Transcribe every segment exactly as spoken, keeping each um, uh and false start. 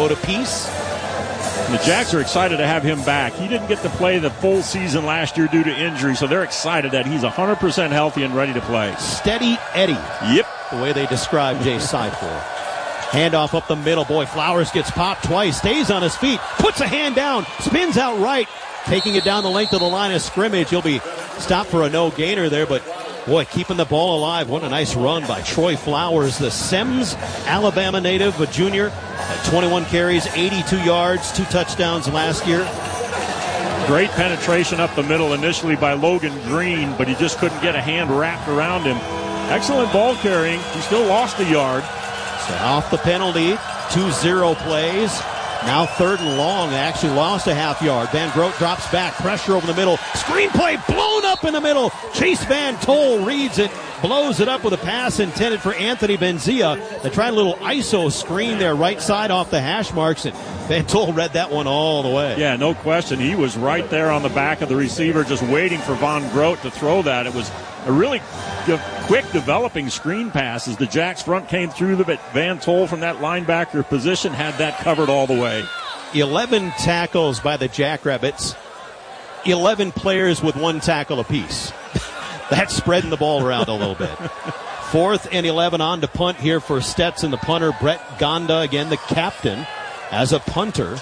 road apiece. And the Jacks are excited to have him back. He didn't get to play the full season last year due to injury, so they're excited that he's one hundred percent healthy and ready to play. Steady Eddie. Yep. The way they describe Jay Seifel. Handoff up the middle. Boy, Flowers gets popped twice, stays on his feet, puts a hand down, spins out right, taking it down the length of the line of scrimmage. He'll be stopped for a no-gainer there, but boy, keeping the ball alive. What a nice run by Troy Flowers, the Semmes, Alabama native, a junior, at twenty-one carries, eighty-two yards, two touchdowns last year. Great penetration up the middle initially by Logan Green, but he just couldn't get a hand wrapped around him. Excellent ball carrying. He still lost a yard. So off the penalty, two zero plays. Now third and long. They actually lost a half yard. Van Groot drops back. Pressure over the middle. Screenplay blown up in the middle. Chase Van Tol reads it. Blows it up with a pass intended for Anthony Benzia. They tried a little I S O screen there, right side off the hash marks, and Van Tol read that one all the way. Yeah, no question. He was right there on the back of the receiver just waiting for Van Groot to throw that. It was a really quick developing screen pass as the Jacks front came through the, but Van Tol from that linebacker position had that covered all the way. eleven tackles by the Jackrabbits. eleven players with one tackle apiece. That's spreading the ball around a little bit. Fourth and eleven on to punt here for Stetson, the punter. Brett Gonda, again, the captain, as a punter.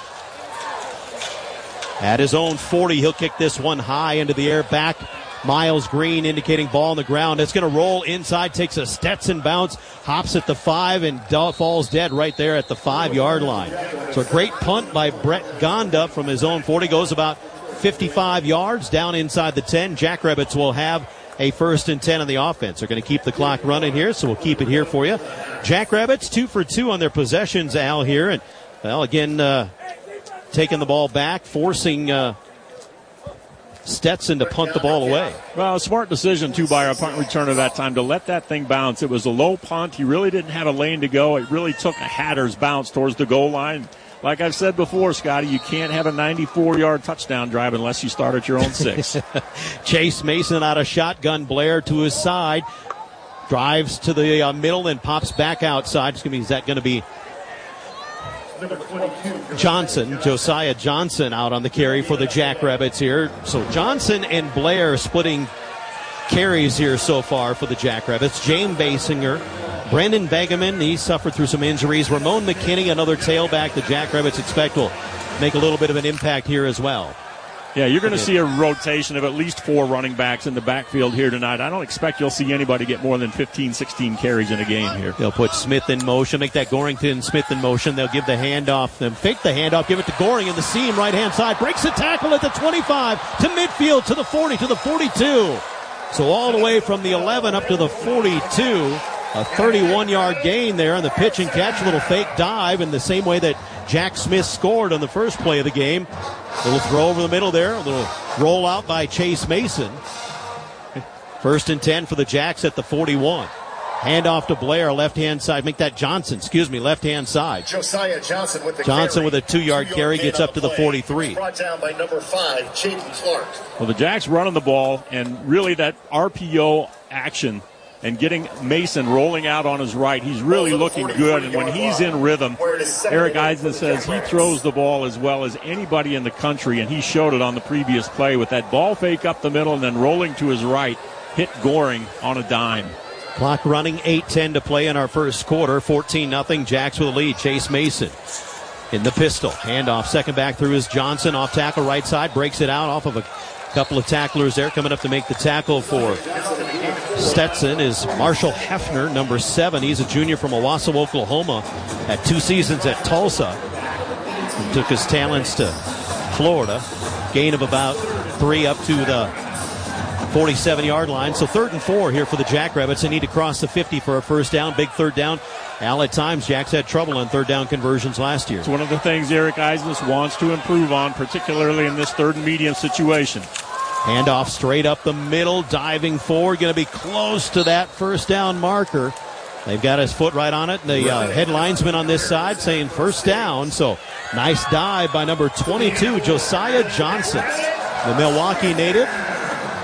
At his own forty, he'll kick this one high into the air. Back, Miles Green indicating ball on the ground. It's going to roll inside, takes a Stetson bounce, hops at the five, and falls dead right there at the five-yard line. So a great punt by Brett Gonda from his own forty. Goes about fifty-five yards down inside the ten. Jackrabbits will have a first and ten on the offense. They're going to keep the clock running here, so we'll keep it here for you. Jackrabbits, two for two on their possessions, Al, here. And, well, again, uh, taking the ball back, forcing uh, Stetson to punt the ball away. Well, a smart decision, too, by our punt returner that time to let that thing bounce. It was a low punt. He really didn't have a lane to go. It really took a Hatter's bounce towards the goal line. Like I've said before, Scotty, you can't have a ninety-four-yard touchdown drive unless you start at your own six. Chase Mason out of shotgun. Blair to his side. Drives to the uh, middle and pops back outside. It's gonna be, is that going to be Johnson, Josiah Johnson out on the carry for the Jackrabbits here. So Johnson and Blair splitting carries here so far for the Jackrabbits. James Basinger, Brandon Begeman, he suffered through some injuries. Ramon McKinney, another tailback the Jackrabbits expect will make a little bit of an impact here as well. Yeah, you're going to see a rotation of at least four running backs in the backfield here tonight. I don't expect you'll see anybody get more than fifteen, sixteen carries in a game here. They'll put Smith in motion, make that Gorrington Smith in motion. They'll give the handoff, then fake the handoff, give it to Goring in the seam, right-hand side. Breaks the tackle at the twenty-five, to midfield, to the forty, to the forty-two. So all the way from the eleven up to the forty-two. A thirty-one-yard gain there on the pitch and catch. A little fake dive in the same way that Jack Smith scored on the first play of the game. A little throw over the middle there. A little roll out by Chase Mason. First and ten for the Jacks at the forty-one. Handoff to Blair, left-hand side. Make that Johnson, excuse me, left-hand side. Josiah Johnson with the Johnson carry. with a two-yard two carry gets up to the forty-three. Brought down by number five, Jaden Clark. Well, the Jacks running the ball, and really that R P O action and getting Mason rolling out on his right. He's really looking good, and when he's in rhythm, Eric Eisen says he throws the ball as well as anybody in the country, and he showed it on the previous play with that ball fake up the middle and then rolling to his right, hit Goring on a dime. Clock running, eight ten to play in our first quarter, fourteen nothing. Jacks with a lead. Chase Mason in the pistol. Handoff, second back through is Johnson, off tackle right side, breaks it out off of a couple of tacklers there. Coming up to make the tackle for Stetson is Marshall Hefner, number seven. He's a junior from Owasso, Oklahoma. Had two seasons at Tulsa. He took his talents to Florida. Gain of about three up to the forty-seven-yard line. So third and four here for the Jackrabbits. They need to cross the fifty for a first down. Big third down. Al, at times, Jacks had trouble on third down conversions last year. It's one of the things Eric Eisen wants to improve on, particularly in this third and medium situation. Handoff straight up the middle, diving forward, going to be close to that first down marker. They've got his foot right on it. The uh, head linesman on this side saying first down. So nice dive by number twenty-two, Josiah Johnson, the Milwaukee native.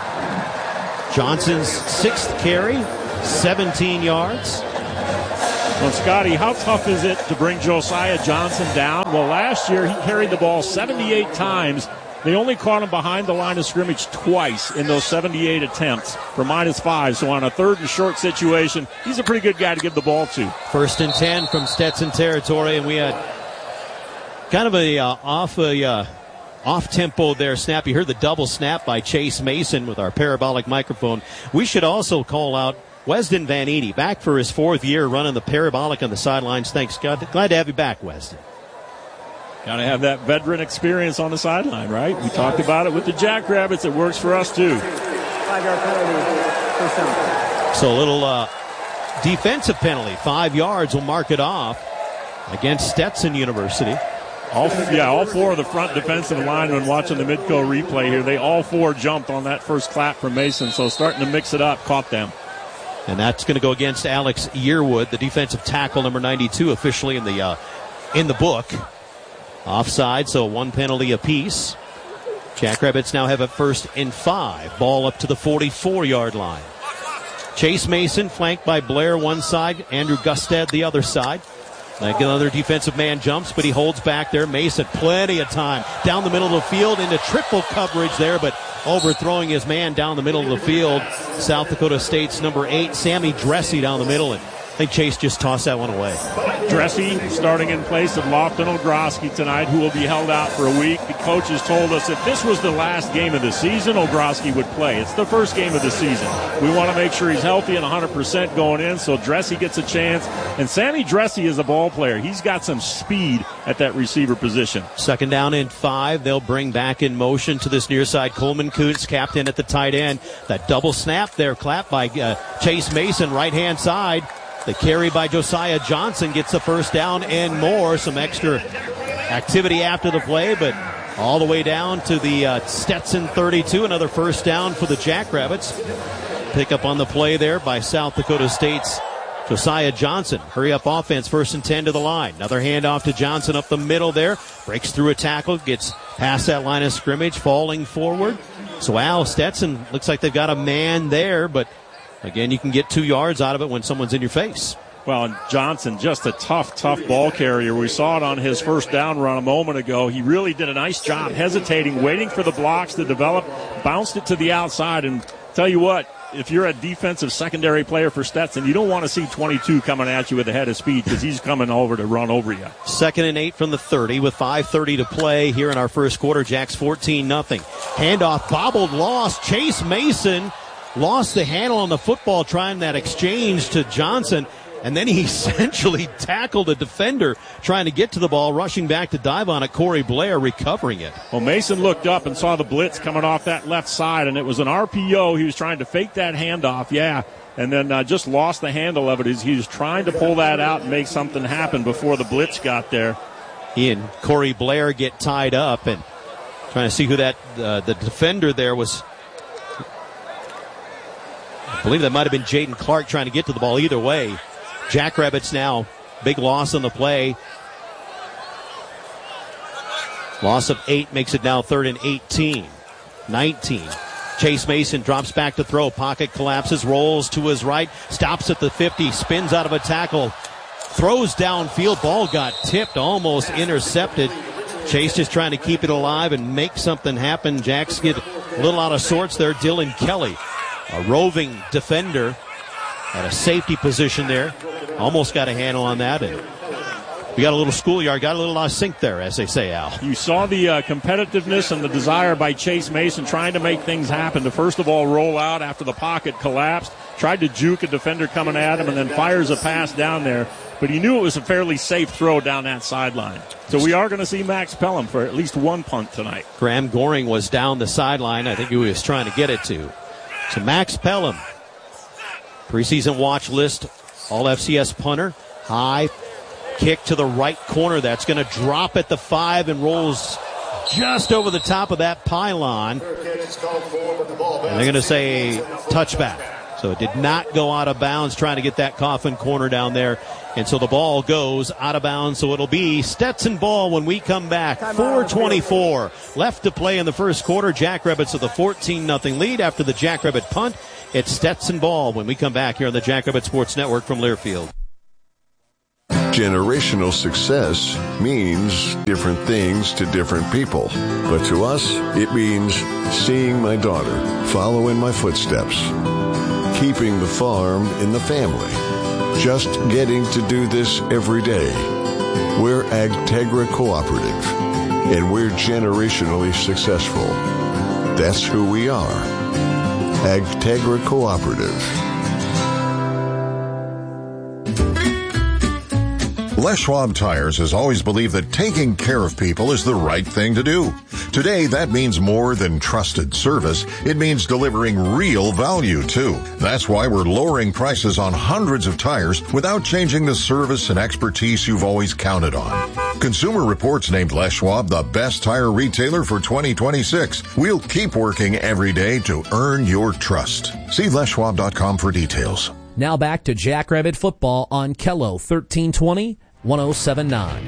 Johnson's sixth carry, seventeen yards. Well, Scotty, how tough is it to bring Josiah Johnson down? Well, last year he carried the ball seventy-eight times. They only caught him behind the line of scrimmage twice in those seventy-eight attempts for minus five. So on a third and short situation, he's a pretty good guy to give the ball to. First and ten from Stetson territory, and we had kind of a uh, off a uh, off tempo there snap. You heard the double snap by Chase Mason with our parabolic microphone. We should also call out Weston Van Eady, back for his fourth year running the parabolic on the sidelines. Thanks, God. Glad to have you back, Weston. Got to have that veteran experience on the sideline, right? We talked about it with the Jackrabbits. It works for us, too. Five-yard penalty, first down. So a little uh, defensive penalty. Five yards will mark it off against Stetson University. All, yeah, all four of the front defensive linemen watching the Midco replay here, they all four jumped on that first clap from Mason, so starting to mix it up, caught them. And that's going to go against Alex Yearwood, the defensive tackle, number ninety-two, officially in the uh, in the book. Offside, so one penalty apiece. Jackrabbits now have a first and five. Ball up to the forty-four-yard line. Chase Mason flanked by Blair one side, Andrew Gustad the other side. Like another defensive man jumps, but he holds back there. Mason, plenty of time down the middle of the field into triple coverage there, but overthrowing his man down the middle of the field. South Dakota State's number eight, Sammy Dressy, down the middle, and I think Chase just tossed that one away. Dressy starting in place of Lofton Ogroski tonight, who will be held out for a week. The coaches told us if this was the last game of the season, Ogroski would play. It's the first game of the season. We want to make sure he's healthy and one hundred percent going in, so Dressy gets a chance. And Sammy Dressy is a ball player. He's got some speed at that receiver position. Second down and five. They'll bring back in motion to this near side. Coleman Kuntz, captain at the tight end. That double snap there, clapped by uh, Chase Mason, right-hand side. The carry by Josiah Johnson gets the first down and more. Some extra activity after the play, but all the way down to the uh, Stetson thirty-two. Another first down for the Jackrabbits. Pick up on the play there by South Dakota State's Josiah Johnson. Hurry up offense, first and ten to the line. Another handoff to Johnson up the middle there. Breaks through a tackle, gets past that line of scrimmage, falling forward. So Al Stetson looks like they've got a man there, but again, you can get two yards out of it when someone's in your face. Well, and Johnson, just a tough, tough ball carrier. We saw it on his first down run a moment ago. He really did a nice job hesitating, waiting for the blocks to develop, bounced it to the outside, and tell you what, if you're a defensive secondary player for Stetson, you don't want to see twenty-two coming at you with a head of speed because he's coming over to run over you. Second and eight from the thirty with five thirty to play here in our first quarter. Jacks fourteen nothing. Handoff, bobbled, lost. Chase Mason lost the handle on the football trying that exchange to Johnson, and then he essentially tackled a defender trying to get to the ball, rushing back to dive on it. Corey Blair recovering it. Well, Mason looked up and saw the blitz coming off that left side, and it was an R P O. He was trying to fake that handoff, yeah, and then uh, just lost the handle of it. He was trying to pull that out and make something happen before the blitz got there. He and Corey Blair get tied up, and trying to see who that uh, the defender there was. I believe that might have been Jaden Clark trying to get to the ball. Either way, Jackrabbits now, big loss on the play. Loss of eight makes it now third and eighteen. nineteen. Chase Mason drops back to throw. Pocket collapses, rolls to his right, stops at the fifty, spins out of a tackle, throws downfield. Ball got tipped, almost intercepted. Chase just trying to keep it alive and make something happen. Jacks get a little out of sorts there. Dylan Kelly, a roving defender at a safety position there. Almost got a handle on that. And we got a little schoolyard, got a little out of sync there, as they say, Al. You saw the uh, competitiveness and the desire by Chase Mason trying to make things happen. To first of all roll out after the pocket collapsed, tried to juke a defender coming at him, and then fires a pass down there. But he knew it was a fairly safe throw down that sideline. So we are going to see Max Pelham for at least one punt tonight. Graham Goring was down the sideline. I think he was trying to get it to. So Max Pelham, preseason watch list, all F C S punter. High kick to the right corner. That's going to drop at the five and rolls just over the top of that pylon. And they're going to say touchback. So it did not go out of bounds trying to get that coffin corner down there. And so the ball goes out of bounds. So it'll be Stetson ball when we come back. four twenty-four left to play in the first quarter. Jackrabbits with a fourteen nothing lead after the Jackrabbit punt. It's Stetson ball when we come back here on the Jackrabbit Sports Network from Learfield. Generational success means different things to different people. But to us, it means seeing my daughter follow in my footsteps, keeping the farm in the family, just getting to do this every day. We're Agtegra Cooperative, and we're generationally successful. That's who we are. Agtegra Cooperative. Les Schwab Tires has always believed that taking care of people is the right thing to do. Today, that means more than trusted service. It means delivering real value, too. That's why we're lowering prices on hundreds of tires without changing the service and expertise you've always counted on. Consumer Reports named Les Schwab the best tire retailer for twenty twenty-six. We'll keep working every day to earn your trust. See les schwab dot com for details. Now back to Jackrabbit football on Kello thirteen twenty, one oh seven point nine.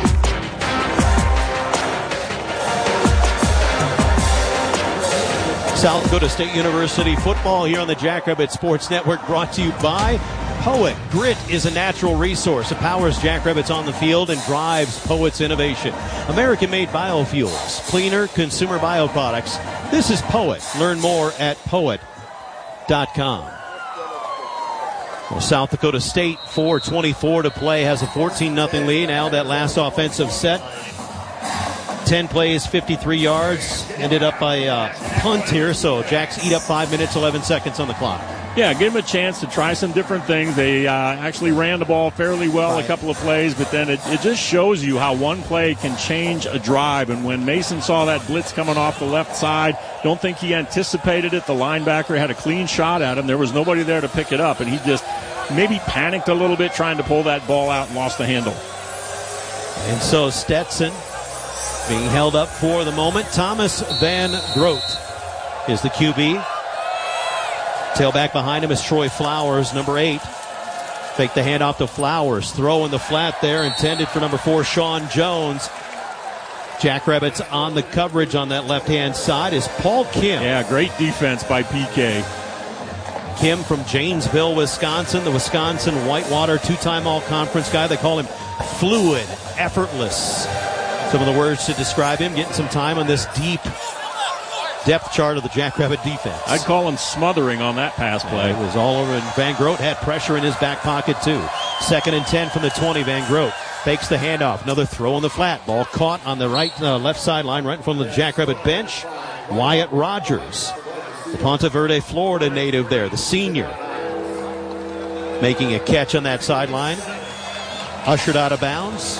South Dakota State University football here on the Jackrabbit Sports Network, brought to you by Poet. Grit is a natural resource. It powers Jackrabbits on the field and drives Poet's innovation. American-made biofuels, cleaner consumer bioproducts. This is Poet. Learn more at poet dot com. Well, South Dakota State, four twenty-four to play, has a fourteen nothing lead. Now that last offensive set, ten plays, fifty-three yards, ended up by a punt here. So Jacks eat up five minutes, eleven seconds on the clock. Yeah, give them a chance to try some different things. They uh, actually ran the ball fairly well right. a couple of plays, but then it, it just shows you how one play can change a drive. And when Mason saw that blitz coming off the left side, don't think he anticipated it. The linebacker had a clean shot at him. There was nobody there to pick it up, and he just maybe panicked a little bit trying to pull that ball out and lost the handle. And so Stetson being held up for the moment. Thomas Van Groot is the Q B. Tailback behind him is Troy Flowers, number eight. Fake the handoff to Flowers. Throw in the flat there, intended for number four, Sean Jones. Jackrabbits on the coverage on that left-hand side is Paul Kim. Yeah, great defense by P K. Kim from Janesville, Wisconsin, the Wisconsin Whitewater two-time all-conference guy. They call him fluid, effortless. Some of the words to describe him, getting some time on this deep depth chart of the Jackrabbit defense. I'd call him smothering on that pass play. Yeah, it was all over, and Van Groot had pressure in his back pocket too. Second and ten from the twenty. Van Groot fakes the handoff. Another throw on the flat. Ball caught on the right uh, left sideline, right in front of the Jackrabbit bench. Wyatt Rogers, the Ponte Verde, Florida native there, the senior, making a catch on that sideline. Ushered out of bounds.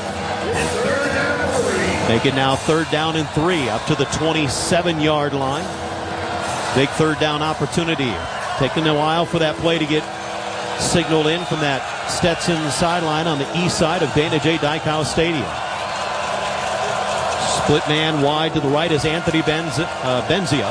Make it now third down and three, up to the twenty-seven-yard line. Big third down opportunity. Taking a while for that play to get signaled in from that Stetson sideline on the east side of Dana J. Dykhouse Stadium. Split man wide to the right is Anthony Benz- uh, Benzia.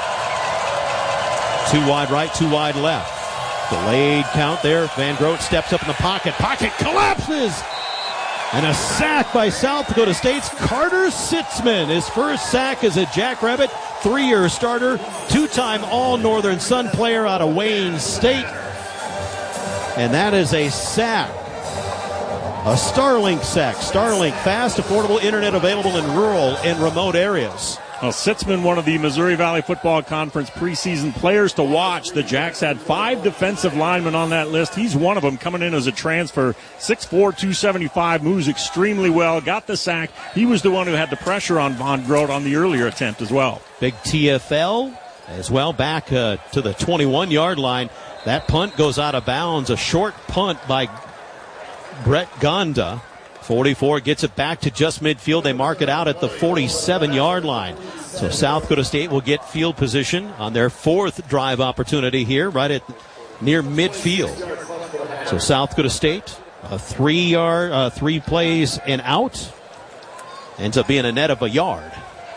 Two wide right, two wide left. Delayed count there. Van Groot steps up in the pocket. Pocket collapses. And a sack by South Dakota State's Carter Sitzman. His first sack as a Jackrabbit, three-year starter, two-time All-Northern Sun player out of Wayne State. And that is a sack. A Starlink sack. Starlink, fast, affordable internet available in rural and remote areas. Well, Sitzman, one of the Missouri Valley Football Conference preseason players to watch. The Jacks had five defensive linemen on that list. He's one of them, coming in as a transfer. six four, two seventy-five, moves extremely well, got the sack. He was the one who had the pressure on Von Groot on the earlier attempt as well. Big T F L as well, back uh, to the twenty-one-yard line. That punt goes out of bounds. A short punt by Brett Gonda. forty-four gets it back to just midfield. They mark it out at the forty-seven-yard line. So South Dakota State will get field position on their fourth drive opportunity here, right at near midfield. So South Dakota State, a three-yard, uh, three plays and out, ends up being a net of a yard.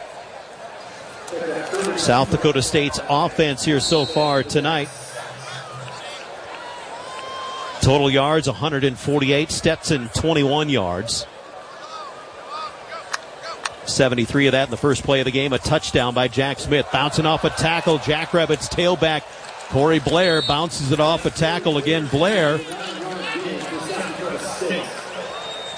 South Dakota State's offense here so far tonight. Total yards, one hundred forty-eight. Stetson, twenty-one yards. seventy-three of that in the first play of the game. A touchdown by Jack Smith. Bouncing off a tackle. Jackrabbits tailback Corey Blair bounces it off a tackle again. Blair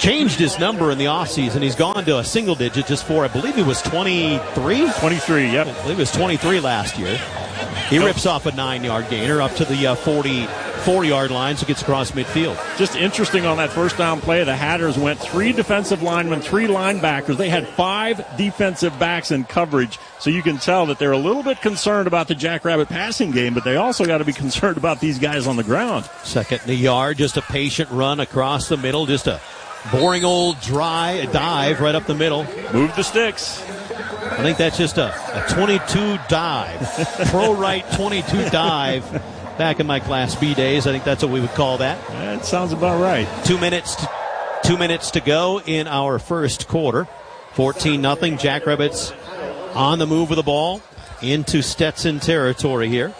changed his number in the offseason. He's gone to a single digit just for, I believe it was twenty-three? twenty-three, yep. I believe it was twenty-three last year. He nope. rips off a nine-yard gainer up to the uh, forty-four-yard line, so gets across midfield. Just interesting on that first down play, the Hatters went three defensive linemen, three linebackers. They had five defensive backs in coverage, so you can tell that they're a little bit concerned about the Jackrabbit passing game, but they also got to be concerned about these guys on the ground. Second and a yard, just a patient run across the middle, just a boring old dry dive right up the middle. Move the sticks. I think that's just a, a twenty-two dive. Pro right twenty-two dive. Back in my Class B days, I think that's what we would call that. That sounds about right. Two minutes to, two minutes to go in our first quarter. fourteen nothing. Jackrabbits on the move with the ball into Stetson territory here.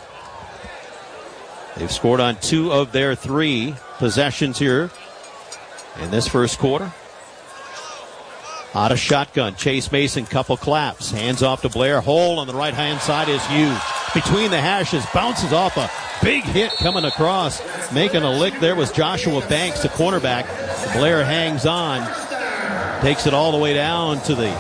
They've scored on two of their three possessions here in this first quarter. Out of shotgun, Chase Mason, couple claps, hands off to Blair. Hole on the right-hand side is huge. Between the hashes, bounces off a big hit coming across. Making a lick there was Joshua Banks, the cornerback. Blair hangs on, takes it all the way down to the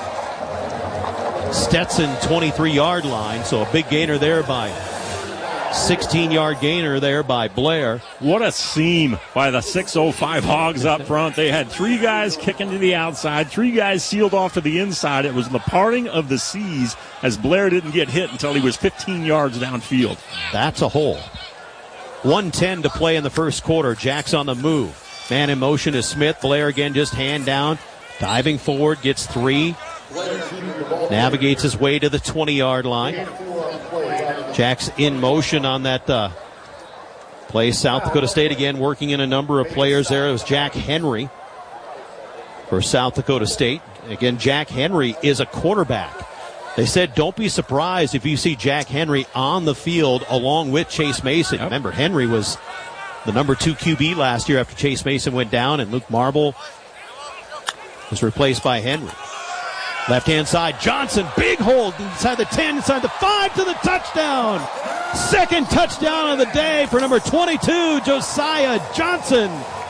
Stetson twenty-three-yard line. So a big gainer there by sixteen-yard gainer there by Blair. What a seam by the six oh five Hogs up front. They had three guys kicking to the outside, three guys sealed off to the inside. It was the parting of the seas as Blair didn't get hit until he was fifteen yards downfield. That's a hole. one ten to play in the first quarter. Jack's on the move. Man in motion is Smith. Blair again just hand down. Diving forward, gets three. Navigates his way to the twenty-yard line. Jack's in motion on that uh, play. South Dakota State again working in a number of players there. It was Jack Henry for South Dakota State. Again, Jack Henry is a quarterback. They said don't be surprised if you see Jack Henry on the field along with Chase Mason. Yep. Remember, Henry was the number two Q B last year after Chase Mason went down, and Luke Marble was replaced by Henry. Left-hand side, Johnson, big hold inside the ten, inside the five to the touchdown. Second touchdown of the day for number twenty-two, Josiah Johnson.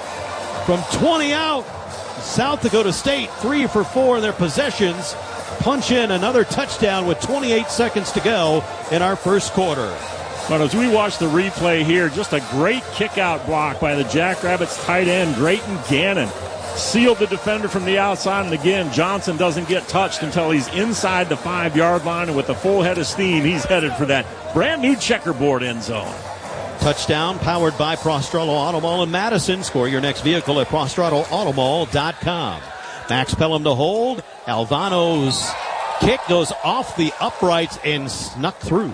From twenty out, South Dakota State, three for four in their possessions. Punch in another touchdown with twenty-eight seconds to go in our first quarter. But as we watch the replay here, just a great kick-out block by the Jackrabbits tight end, Drayton Gannon. Sealed the defender from the outside, and again, Johnson doesn't get touched until he's inside the five-yard line, and with a full head of steam, he's headed for that brand-new checkerboard end zone. Touchdown powered by Prostrado Auto Mall in Madison. Score your next vehicle at prostrado auto mall dot com. Max Pelham to hold. Alvano's kick goes off the uprights and snuck through.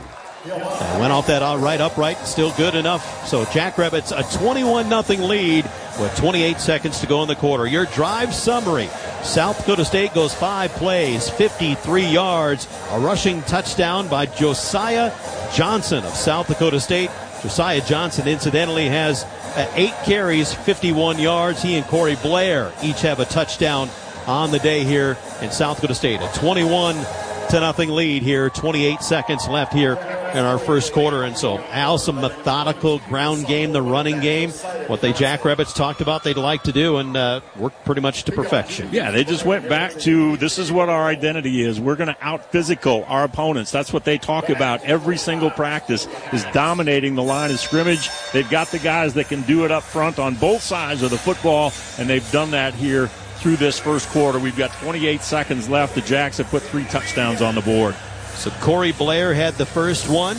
And went off that right upright, still good enough. So Jackrabbits a twenty-one nothing lead with twenty-eight seconds to go in the quarter. Your drive summary. South Dakota State goes five plays, fifty-three yards. A rushing touchdown by Josiah Johnson of South Dakota State. Josiah Johnson, incidentally, has uh, eight carries, fifty-one yards. He and Corey Blair each have a touchdown on the day here in South Dakota State. A twenty-one to nothing lead here. twenty-eight seconds left here in our first quarter. And so Al, some methodical ground game, the running game, what they Jackrabbits talked about they'd like to do, and uh, worked pretty much to perfection. Yeah, they just went back to this is what our identity is. We're going to out-physical our opponents. That's what they talk about every single practice, is dominating the line of scrimmage. They've got the guys that can do it up front on both sides of the football, and they've done that here through this first quarter. We've got twenty-eight seconds left. The Jacks have put three touchdowns on the board. So Corey Blair had the first one.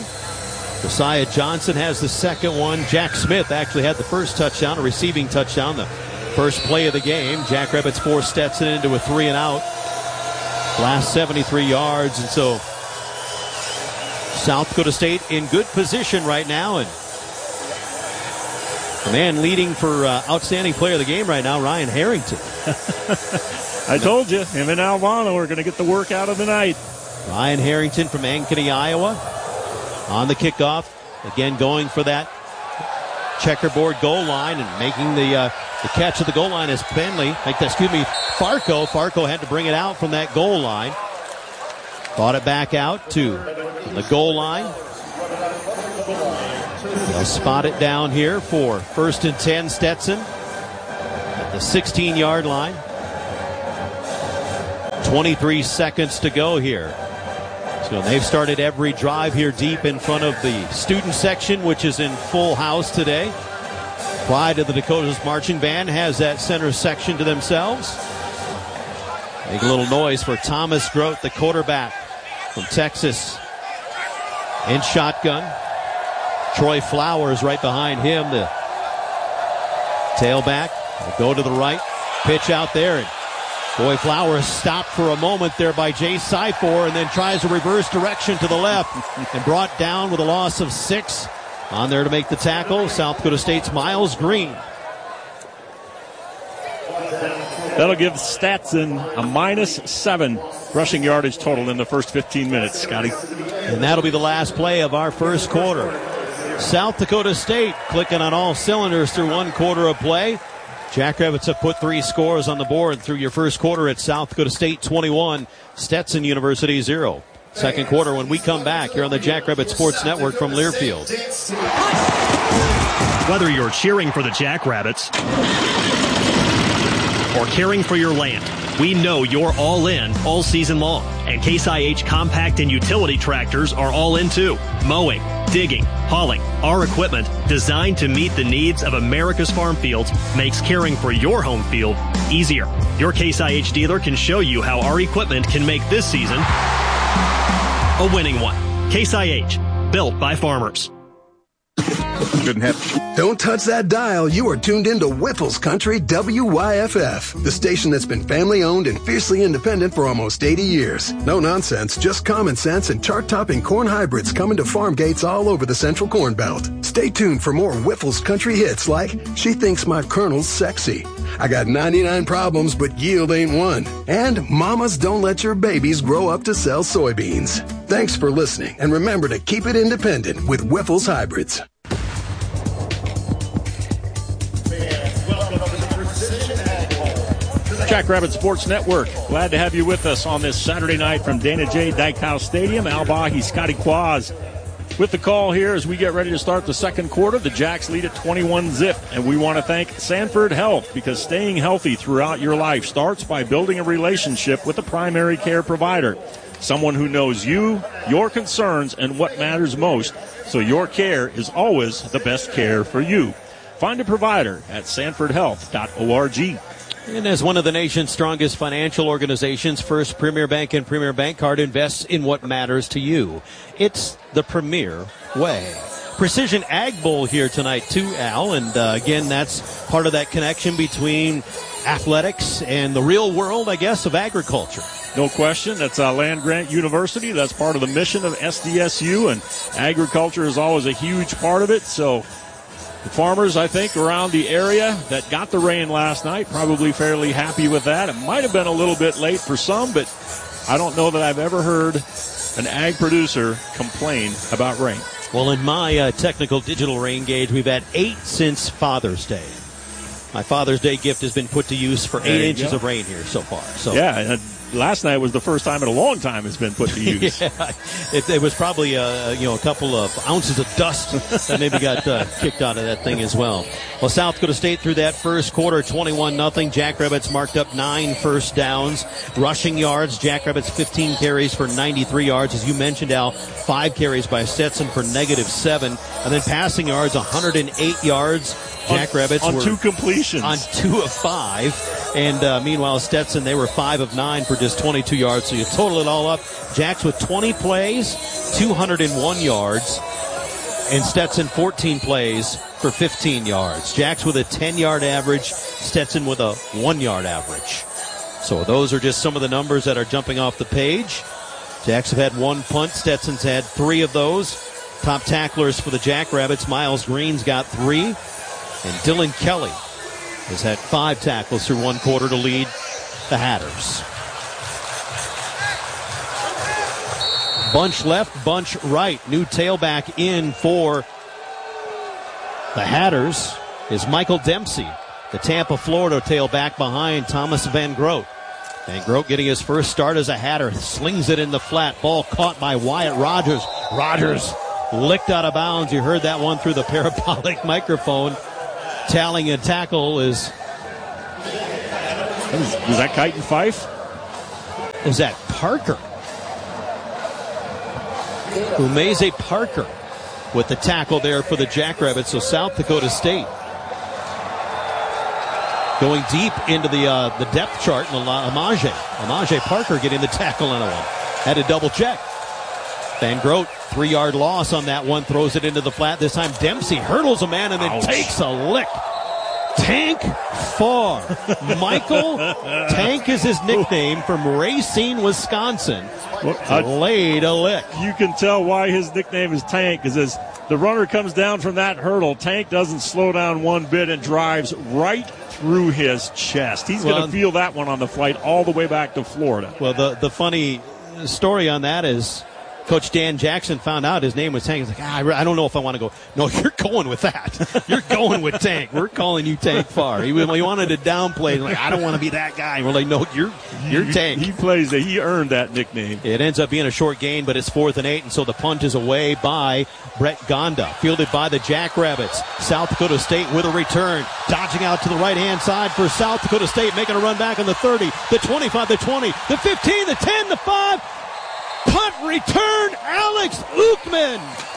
Josiah Johnson has the second one. Jack Smith actually had the first touchdown, a receiving touchdown, the first play of the game. Jackrabbits forced Stetson into a three and out. Last seventy-three yards. And so South Dakota State in good position right now. And the man leading for uh, outstanding player of the game right now, Ryan Harrington. I told you, him and Alvano are going to get the work out of the night. Ryan Harrington from Ankeny, Iowa, on the kickoff. Again, going for that checkerboard goal line and making the uh, the catch at the goal line is Penley. Excuse me, Farco. Farco had to bring it out from that goal line. Brought it back out to the goal line. They'll spot it down here for first and ten, Stetson at the sixteen-yard line. twenty-three seconds to go here. So they've started every drive here deep in front of the student section, which is in full house today. Pride of the Dakotas Marching Band has that center section to themselves. Make a little noise for Thomas Grote, the quarterback from Texas. In shotgun. Troy Flowers right behind him, the tailback. Will go to the right. Pitch out there. And boy, Flowers stopped for a moment there by Jay Syfor and then tries to reverse direction to the left and brought down with a loss of six. On there to make the tackle, South Dakota State's Miles Green. That'll give Stetson a minus seven rushing yardage total in the first fifteen minutes, Scotty. And that'll be the last play of our first quarter. South Dakota State clicking on all cylinders through one quarter of play. Jackrabbits have put three scores on the board through your first quarter at South Dakota State twenty-one, Stetson University zero. Second quarter when we come back here on the Jackrabbit Sports Network from Learfield. Whether you're cheering for the Jackrabbits or caring for your land, we know you're all in all season long. And Case I H compact and utility tractors are all in too. Mowing, digging, hauling. Our equipment, designed to meet the needs of America's farm fields, makes caring for your home field easier. Your Case I H dealer can show you how our equipment can make this season a winning one. Case I H, built by farmers. Couldn't have. Don't touch that dial. You are tuned into Whiffles Country W Y F F, the station that's been family-owned and fiercely independent for almost eighty years. No nonsense, just common sense and chart-topping corn hybrids coming to farm gates all over the Central Corn Belt. Stay tuned for more Whiffles Country hits like She Thinks My Colonel's Sexy, I Got ninety-nine Problems But Yield Ain't One, and Mamas Don't Let Your Babies Grow Up to Sell Soybeans. Thanks for listening, and remember to keep it independent with Whiffles Hybrids. Jackrabbit Sports Network. Glad to have you with us on this Saturday night from Dana J. Dykhouse Stadium. Al Bahi, Scotty Quaz with the call here as we get ready to start the second quarter. The Jacks lead at twenty-one zip, and we want to thank Sanford Health, because staying healthy throughout your life starts by building a relationship with a primary care provider. Someone who knows you, your concerns, and what matters most, so your care is always the best care for you. Find a provider at sanford health dot org. And as one of the nation's strongest financial organizations, First Premier Bank and Premier Bank Card invests in what matters to you. It's the premier way. Precision Ag Bowl here tonight too, Al. And uh, again, that's part of that connection between athletics and the real world, I guess, of agriculture. No question. That's uh, Land Grant University. That's part of the mission of S D S U, and agriculture is always a huge part of it. So the farmers, I think, around the area that got the rain last night, probably fairly happy with that. It might have been a little bit late for some, but I don't know that I've ever heard an ag producer complain about rain. Well, in my uh, technical digital rain gauge, we've had eight since Father's Day. My Father's Day gift has been put to use for eight inches go. of rain here so far. So yeah, and last night was the first time in a long time it's been put to use. yeah, it, it was probably uh, you know a couple of ounces of dust that maybe got uh, kicked out of that thing as well. Well, South Dakota State through that first quarter, twenty-one nothing. Jackrabbits marked up nine first downs. Rushing yards, Jackrabbits fifteen carries for ninety-three yards. As you mentioned, Al, five carries by Stetson for negative seven. And then passing yards, one hundred eight yards. Jackrabbits on, on were two completions. On two of five. And uh, meanwhile, Stetson, they were five of nine for just twenty-two yards. So you total it all up. Jacks with twenty plays, two hundred one yards. And Stetson, fourteen plays for fifteen yards. Jacks with a ten-yard average. Stetson with a one-yard average. So those are just some of the numbers that are jumping off the page. Jacks have had one punt. Stetson's had three of those. Top tacklers for the Jackrabbits. Miles Green's got three. And Dylan Kelly has had five tackles through one quarter to lead the Hatters. Bunch left, bunch right. New tailback in for the Hatters is Michael Dempsey, the Tampa, Florida tailback behind Thomas Van Grote. Van Grote getting his first start as a Hatter. Slings it in the flat. Ball caught by Wyatt Rogers. Rogers licked out of bounds. You heard that one through the parabolic microphone. Tallying a tackle is... Was that Kite and Fife? is that Parker. Umeze Parker with the tackle there for the Jackrabbits. So South Dakota State going deep into the uh, the depth chart. Amaje. Amaje Parker getting the tackle on that one. Had to double check. Van Groot, three-yard loss on that one. Throws it into the flat. This time Dempsey hurdles a man and then Ouch. takes a lick. Tank Farr. Michael Tank is his nickname from Racine, Wisconsin. Well, laid a lick. You can tell why his nickname is Tank, because as the runner comes down from that hurdle, Tank doesn't slow down one bit and drives right through his chest. He's well, going to feel that one on the flight all the way back to Florida. Well, the, the funny story on that is Coach Dan Jackson found out his name was Tank. He's like, ah, I don't know if I want to go. No, you're going with that. You're going with Tank. We're calling you Tank Farr. He, he wanted to downplay. Like, I don't want to be that guy. And we're like, no, you're you're he, Tank. He plays that. He earned that nickname. It ends up being a short gain, but it's fourth and eight, and so the punt is away by Brett Gonda. Fielded by the Jackrabbits. South Dakota State with a return. Dodging out to the right-hand side for South Dakota State, making a run back on the thirty, the twenty-five, the twenty, the fifteen, the ten, the five. Punt return, Alex Uchtman.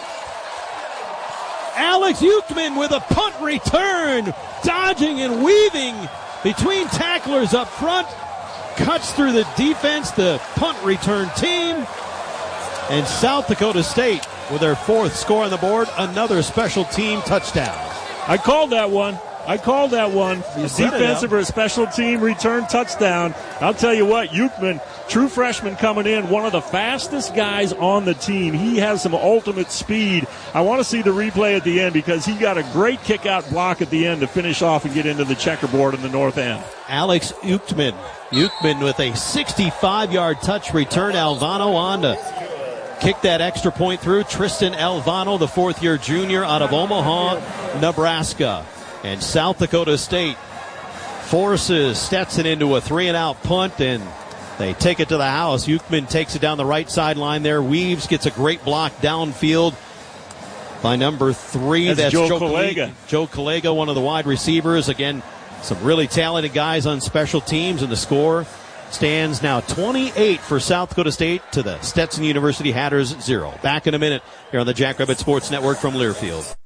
Alex Uchtman with a punt return, dodging and weaving between tacklers up front, cuts through the defense, the punt return team, and South Dakota State with their fourth score on the board, another special team touchdown. I called that one. I called that one. Defensive or a special team return touchdown. I'll tell you what, Uchtman, true freshman coming in, one of the fastest guys on the team. He has some ultimate speed. I want to see the replay at the end because he got a great kick-out block at the end to finish off and get into the checkerboard in the north end. Alex Uchtman. Uchtman with a sixty-five-yard touch return. Alvano on to kick that extra point through. Tristan Alvano, the fourth-year junior out of Omaha, Nebraska. And South Dakota State forces Stetson into a three-and-out punt, and they take it to the house. Uchtman takes it down the right sideline there. Weaves gets a great block downfield by number three. That's, That's Joe, Joe Collega. Joe Collega, one of the wide receivers. Again, some really talented guys on special teams, and the score stands now twenty-eight for South Dakota State to the Stetson University Hatters zero. Back in a minute here on the Jackrabbit Sports Network from Learfield.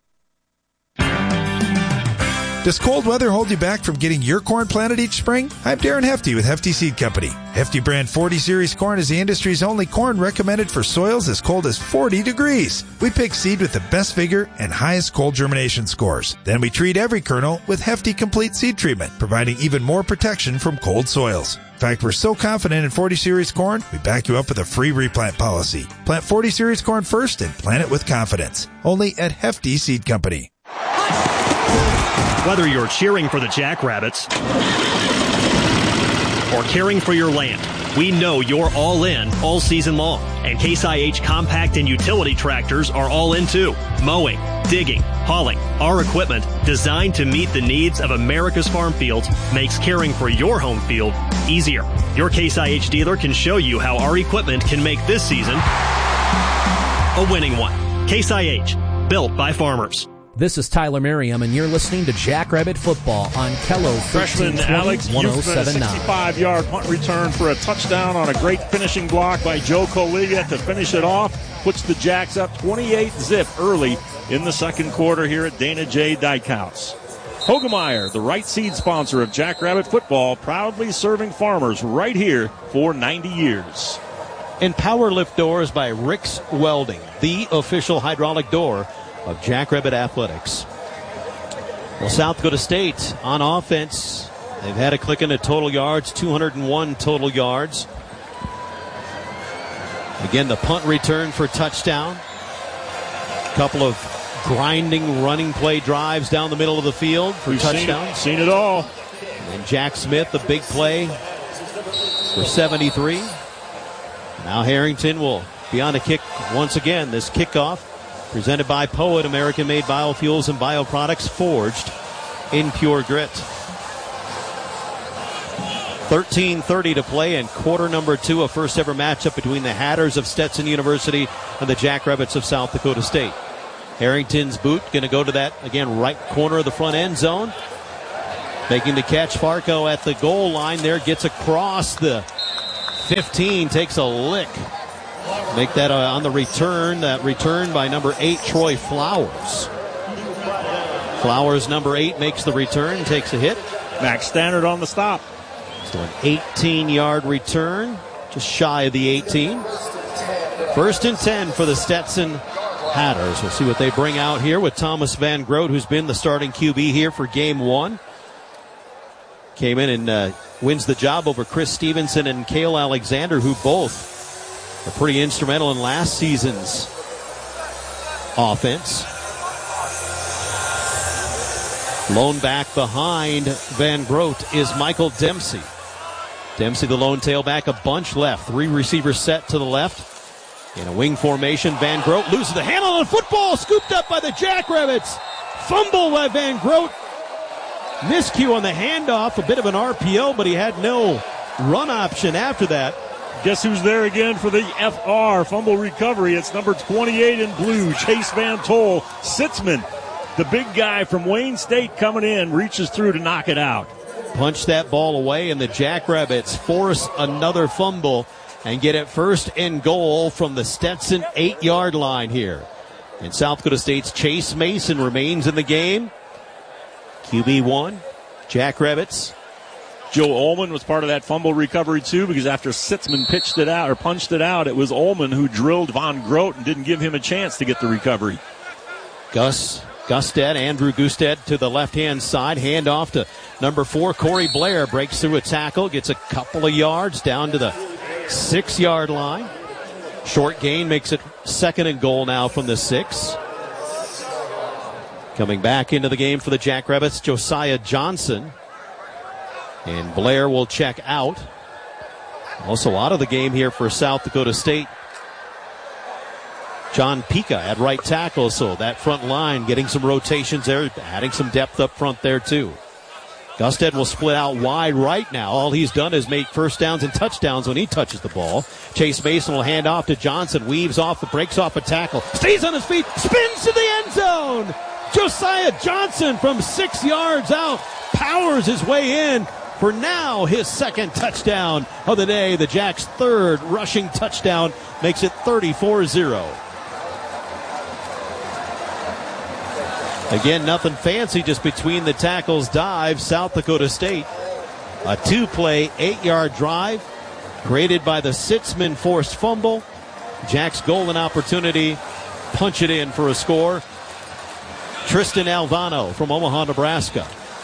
Does cold weather hold you back from getting your corn planted each spring? I'm Darren Hefty with Hefty Seed Company. Hefty brand forty series corn is the industry's only corn recommended for soils as cold as forty degrees. We pick seed with the best vigor and highest cold germination scores. Then we treat every kernel with Hefty Complete Seed Treatment, providing even more protection from cold soils. In fact, we're so confident in forty series corn, we back you up with a free replant policy. Plant forty series corn first and plant it with confidence. Only at Hefty Seed Company. Whether you're cheering for the Jackrabbits or caring for your land, we know you're all in all season long. And Case I H compact and utility tractors are all in too. Mowing, digging, hauling, our equipment designed to meet the needs of America's farm fields makes caring for your home field easier. Your Case I H dealer can show you how our equipment can make this season a winning one. Case I H, built by farmers. This is Tyler Merriam, and you're listening to Jackrabbit Football on Kello Freshman Alex Uchtman, a sixty-five-yard punt return for a touchdown on a great finishing block by Joe Collega to finish it off. Puts the Jacks up twenty-eight zip early in the second quarter here at Dana J. Dykehouse. Hogemeyer, the right seed sponsor of Jackrabbit Football, proudly serving farmers right here for ninety years. And Power Lift Doors by Rick's Welding, the official hydraulic door of Jackrabbit Athletics. Well, South Dakota State on offense, they've had a click into total yards, two hundred one total yards. Again, the punt return for touchdown. Couple of grinding running play drives down the middle of the field for We've touchdowns. Seen it, seen it all. And Jack Smith, the big play for seventy-three. Now Harrington will be on the kick once again. This kickoff presented by Poet, American-made biofuels and bioproducts forged in pure grit. thirteen thirty to play in quarter number two, a first-ever matchup between the Hatters of Stetson University and the Jackrabbits of South Dakota State. Harrington's boot going to go to that, again, right corner of the front end zone. Making the catch, Farco at the goal line there, gets across the fifteen takes a lick. Make that uh, on the return. That return by number eight, Troy Flowers. Flowers, number eight, makes the return, takes a hit. Max Standard on the stop. So an eighteen-yard return, just shy of the eighteen. First and ten for the Stetson Hatters. We'll see what they bring out here with Thomas Van Groot, who's been the starting Q B here for game one. Came in and uh, wins the job over Chris Stevenson and Cale Alexander, who both are pretty instrumental in last season's offense. Lone back behind Van Groot is Michael Dempsey. Dempsey, the lone tailback, a bunch left. Three receivers set to the left. In a wing formation, Van Groot loses the handle on the football, scooped up by the Jackrabbits. Fumble by Van Groot. Miscue on the handoff, a bit of an R P O, but he had no run option after that. Guess who's there again for the F R, fumble recovery? It's number twenty-eight in blue, Chase Van Tol. Sitzman, the big guy from Wayne State coming in, reaches through to knock it out. Punch that ball away, and the Jackrabbits force another fumble and get it first and goal from the Stetson eight-yard line here. And South Dakota State's Chase Mason remains in the game. Q B one, Jackrabbits. Joe Ullman was part of that fumble recovery too, because after Sitzman pitched it out or punched it out, it was Ullman who drilled Von Groot and didn't give him a chance to get the recovery. Gus Gusted, Andrew Gusted to the left-hand side. Hand off to number four, Corey Blair. Breaks through a tackle, gets a couple of yards down to the six-yard line. Short gain makes it second and goal now from the six. Coming back into the game for the Jackrabbits, Josiah Johnson. And Blair will check out. Also out of the game here for South Dakota State, John Pika at right tackle. So that front line getting some rotations there, adding some depth up front there too. Gusted will split out wide right now. All he's done is make first downs and touchdowns when he touches the ball. Chase Mason will hand off to Johnson. Weaves off, the breaks off a tackle. Stays on his feet, spins to the end zone. Josiah Johnson from six yards out powers his way in for now his second touchdown of the day. The Jacks' third rushing touchdown makes it thirty-four zero. Again, nothing fancy, just between the tackles dive. South Dakota State, a two-play, eight-yard drive created by the Sitzman forced fumble. Jacks' golden opportunity, punch it in for a score. Tristan Alvano from Omaha, Nebraska.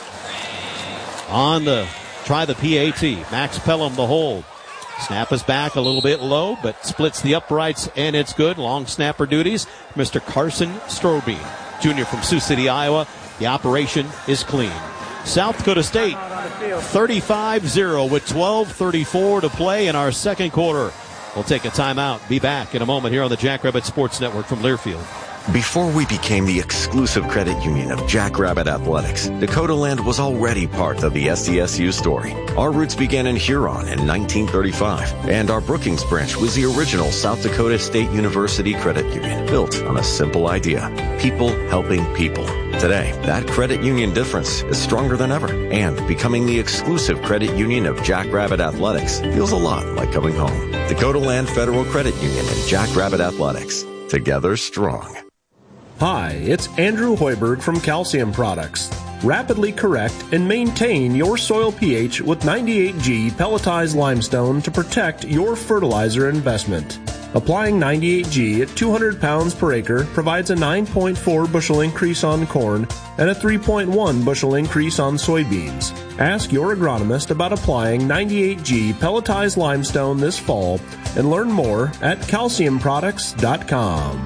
On the try the P A T. Max Pelham the hold. Snap is back a little bit low, but splits the uprights, and it's good. Long snapper duties, Mister Carson Strobing, junior from Sioux City, Iowa. The operation is clean. South Dakota State, thirty-five zero with twelve thirty-four to play in our second quarter. We'll take a timeout. Be back in a moment here on the Jackrabbit Sports Network from Learfield. Before we became the exclusive credit union of Jackrabbit Athletics, Dakota Land was already part of the S D S U story. Our roots began in Huron in nineteen thirty-five, and our Brookings branch was the original South Dakota State University credit union, built on a simple idea: people helping people. Today, that credit union difference is stronger than ever, and becoming the exclusive credit union of Jackrabbit Athletics feels a lot like coming home. Dakota Land Federal Credit Union and Jackrabbit Athletics, together strong. Hi, it's Andrew Hoiberg from Calcium Products. Rapidly correct and maintain your soil pH with ninety-eight G pelletized limestone to protect your fertilizer investment. Applying ninety-eight G at two hundred pounds per acre provides a nine point four bushel increase on corn and a three point one bushel increase on soybeans. Ask your agronomist about applying ninety-eight G pelletized limestone this fall and learn more at calcium products dot com.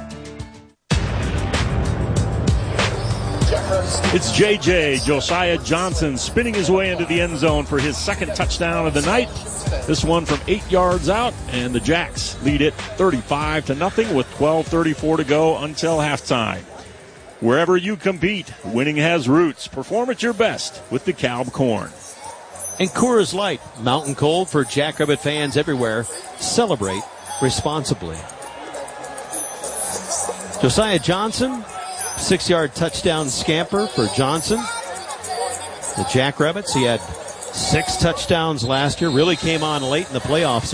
It's J J, Josiah Johnson, spinning his way into the end zone for his second touchdown of the night. This one from eight yards out, and the Jacks lead it thirty-five to nothing with twelve thirty-four to go until halftime. Wherever you compete, winning has roots. Perform at your best with DeKalb Corn. And Coors Light, mountain cold for Jackrabbit fans everywhere. Celebrate responsibly. Josiah Johnson, six-yard touchdown scamper for Johnson. The Jackrabbits, he had Six touchdowns last year. Really came on late in the playoffs.